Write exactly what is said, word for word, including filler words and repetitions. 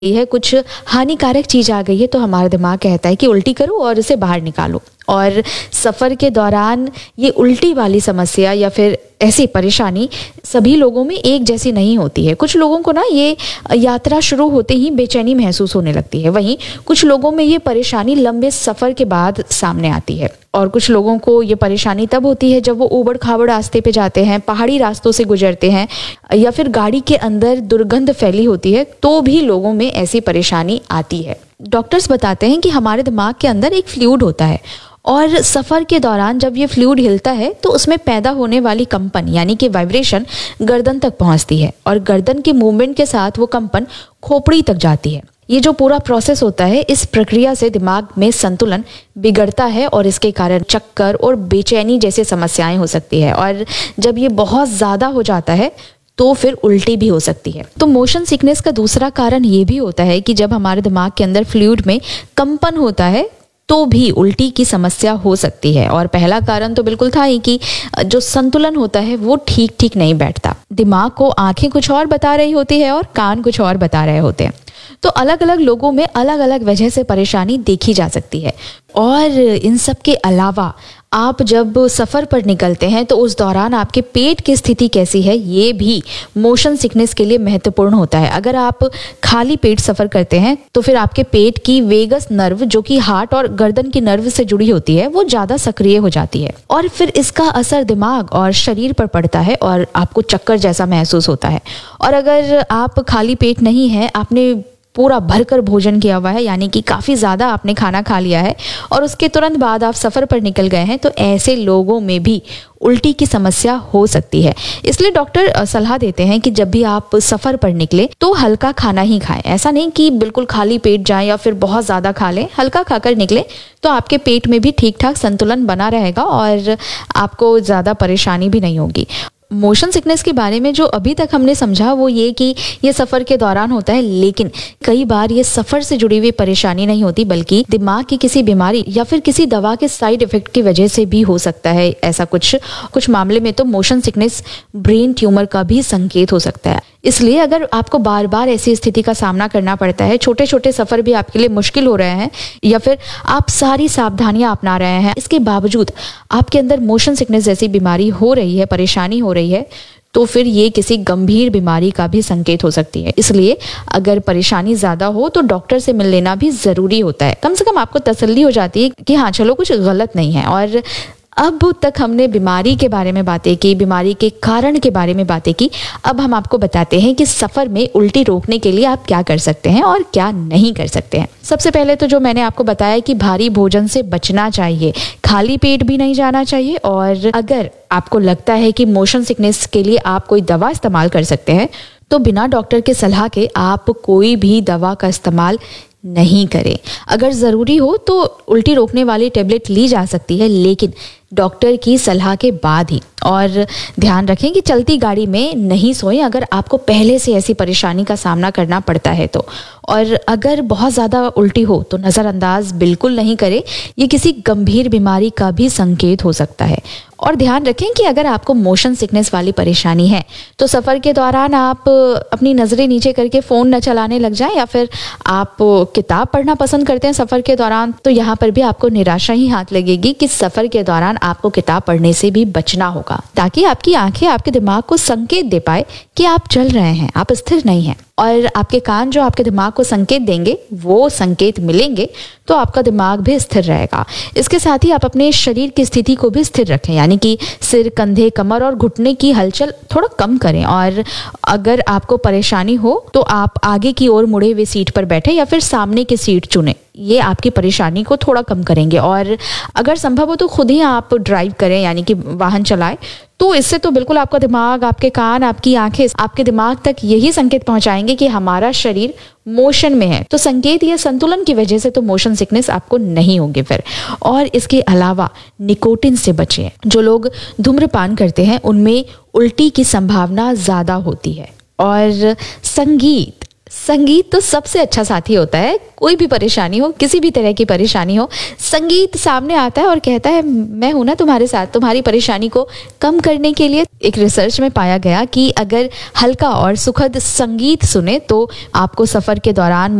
ये है कुछ हानिकारक चीज आ गई है तो हमारा दिमाग कहता है कि उल्टी करो और इसे बाहर निकालो। और सफ़र के दौरान ये उल्टी वाली समस्या या फिर ऐसी परेशानी सभी लोगों में एक जैसी नहीं होती है। कुछ लोगों को ना ये यात्रा शुरू होते ही बेचैनी महसूस होने लगती है, वहीं कुछ लोगों में ये परेशानी लंबे सफ़र के बाद सामने आती है। और कुछ लोगों को ये परेशानी तब होती है जब वो ऊबड़ खाबड़ रास्ते पे जाते हैं, पहाड़ी रास्तों से गुजरते हैं या फिर गाड़ी के अंदर दुर्गंध फैली होती है, तो भी लोगों में ऐसी परेशानी आती है। डॉक्टर्स बताते हैं कि हमारे दिमाग के अंदर एक फ्लूइड होता है और सफ़र के दौरान जब ये फ्लूइड हिलता है तो उसमें पैदा होने वाली कंपन यानी कि वाइब्रेशन गर्दन तक पहुंचती है और गर्दन के मूवमेंट के साथ वो कंपन खोपड़ी तक जाती है। ये जो पूरा प्रोसेस होता है, इस प्रक्रिया से दिमाग में संतुलन बिगड़ता है और इसके कारण चक्कर और बेचैनी जैसी समस्याएं हो सकती है। और जब ये बहुत ज़्यादा हो जाता है तो फिर उल्टी भी हो सकती है। तो मोशन सिकनेस का दूसरा कारण ये भी होता है कि जब हमारे दिमाग के अंदर फ्लूइड में कंपन होता है तो भी उल्टी की समस्या हो सकती है। और पहला कारण तो बिल्कुल था ही कि जो संतुलन होता है वो ठीक ठीक नहीं बैठता। दिमाग को आंखें कुछ और बता रही होती है और कान कुछ और बता रहे होते हैं। तो अलग अलग लोगों में अलग अलग वजह से परेशानी देखी जा सकती है। और इन सब के अलावा आप जब सफ़र पर निकलते हैं तो उस दौरान आपके पेट की स्थिति कैसी है ये भी मोशन सिकनेस के लिए महत्वपूर्ण होता है। अगर आप खाली पेट सफ़र करते हैं तो फिर आपके पेट की वेगस नर्व जो कि हार्ट और गर्दन की नर्व से जुड़ी होती है वो ज़्यादा सक्रिय हो जाती है और फिर इसका असर दिमाग और शरीर पर पड़ता है और आपको चक्कर जैसा महसूस होता है। और अगर आप खाली पेट नहीं है, आपने पूरा भरकर भोजन किया हुआ है यानी कि काफ़ी ज़्यादा आपने खाना खा लिया है और उसके तुरंत बाद आप सफ़र पर निकल गए हैं, तो ऐसे लोगों में भी उल्टी की समस्या हो सकती है। इसलिए डॉक्टर सलाह देते हैं कि जब भी आप सफ़र पर निकले तो हल्का खाना ही खाएं। ऐसा नहीं कि बिल्कुल खाली पेट जाएं या फिर बहुत ज़्यादा खा लें। हल्का खाकर निकले तो आपके पेट में भी ठीक ठाक संतुलन बना रहेगा और आपको ज़्यादा परेशानी भी नहीं होगी। मोशन सिकनेस के बारे में जो अभी तक हमने समझा वो ये कि ये सफ़र के दौरान होता है, लेकिन कई बार ये सफ़र से जुड़ी हुई परेशानी नहीं होती बल्कि दिमाग की किसी बीमारी या फिर किसी दवा के साइड इफ़ेक्ट की वजह से भी हो सकता है। ऐसा कुछ कुछ मामले में तो मोशन सिकनेस ब्रेन ट्यूमर का भी संकेत हो सकता है। इसलिए अगर आपको बार बार ऐसी स्थिति का सामना करना पड़ता है, छोटे छोटे सफ़र भी आपके लिए मुश्किल हो रहे हैं या फिर आप सारी सावधानियां अपना रहे हैं, इसके बावजूद आपके अंदर मोशन सिकनेस जैसी बीमारी हो रही है, परेशानी हो रही है, तो फिर ये किसी गंभीर बीमारी का भी संकेत हो सकती है। इसलिए अगर परेशानी ज़्यादा हो तो डॉक्टर से मिल लेना भी ज़रूरी होता है। कम से कम आपको तसल्ली हो जाती है कि हाँ चलो कुछ गलत नहीं है। और अब तक हमने बीमारी के बारे में बातें की, बीमारी के कारण के बारे में बातें की। अब हम आपको बताते हैं कि सफ़र में उल्टी रोकने के लिए आप क्या कर सकते हैं और क्या नहीं कर सकते हैं। सबसे पहले तो जो मैंने आपको बताया कि भारी भोजन से बचना चाहिए, खाली पेट भी नहीं जाना चाहिए। और अगर आपको लगता है कि मोशन सिकनेस के लिए आप कोई दवा इस्तेमाल कर सकते हैं तो बिना डॉक्टर के सलाह के आप कोई भी दवा का इस्तेमाल नहीं करें। अगर ज़रूरी हो तो उल्टी रोकने वाली टेबलेट ली जा सकती है, लेकिन डॉक्टर की सलाह के बाद ही। और ध्यान रखें कि चलती गाड़ी में नहीं सोएं अगर आपको पहले से ऐसी परेशानी का सामना करना पड़ता है तो। और अगर बहुत ज़्यादा उल्टी हो तो नज़रअंदाज बिल्कुल नहीं करें, ये किसी गंभीर बीमारी का भी संकेत हो सकता है। और ध्यान रखें कि अगर आपको मोशन सिकनेस वाली परेशानी है तो सफ़र के दौरान आप अपनी नज़रें नीचे करके फ़ोन न चलाने लग जाएं या फिर आप किताब पढ़ना पसंद करते हैं सफ़र के दौरान, तो यहाँ पर भी आपको निराशा ही हाथ लगेगी कि सफ़र के दौरान आपको किताब पढ़ने से भी बचना होगा, ताकि आपकी आंखें आपके दिमाग को संकेत दे पाए कि आप चल रहे हैं, आप स्थिर नहीं हैं। और आपके कान जो आपके दिमाग को संकेत देंगे वो संकेत मिलेंगे तो आपका दिमाग भी स्थिर रहेगा। इसके साथ ही आप अपने शरीर की स्थिति को भी स्थिर रखें, यानी कि सिर, कंधे, कमर और घुटने की हलचल थोड़ा कम करें। और अगर आपको परेशानी हो तो आप आगे की ओर मुड़े हुए सीट पर बैठे या फिर सामने की सीट चुनें, ये आपकी परेशानी को थोड़ा कम करेंगे। और अगर संभव हो तो खुद ही आप ड्राइव करें, यानी कि वाहन चलाएं, तो इससे तो बिल्कुल आपका दिमाग, आपके कान, आपकी आंखें आपके दिमाग तक यही संकेत पहुंचाएंगे कि हमारा शरीर मोशन में है। तो संकेत या संतुलन की वजह से तो मोशन सिकनेस आपको नहीं होगी फिर। और इसके अलावा निकोटिन से बचें। जो लोग धूम्रपान करते हैं उनमें उल्टी की संभावना ज़्यादा होती है। और संगीत संगीत तो सबसे अच्छा साथी होता है। कोई भी परेशानी हो, किसी भी तरह की परेशानी हो, संगीत सामने आता है और कहता है मैं हूं ना तुम्हारे साथ, तुम्हारी परेशानी को कम करने के लिए। एक रिसर्च में पाया गया कि अगर हल्का और सुखद संगीत सुने तो आपको सफर के दौरान